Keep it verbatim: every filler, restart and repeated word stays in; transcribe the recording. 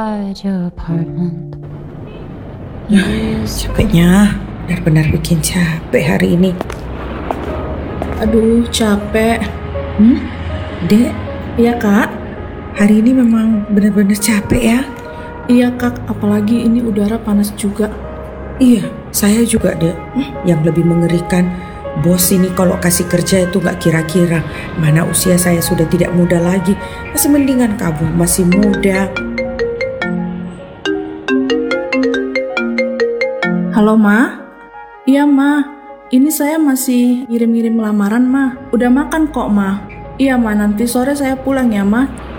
apartment. Capeknya, benar-benar bikin capek hari ini. Aduh, capek. Hmm? Dek, Iya, Kak. hari ini memang benar-benar capek ya? Iya, Kak. Apalagi ini udara panas juga. Iya, saya juga dek. Yang lebih mengerikan, bos ini kalau kasih kerja itu gak kira-kira. Mana usia saya sudah tidak muda lagi. Masih mendingan kamu, masih muda. Halo, Ma? Iya, Ma. Ini saya masih ngirim-ngirim lamaran, Ma. Udah makan kok, Ma. Iya, Ma. Nanti sore saya pulang ya, Ma.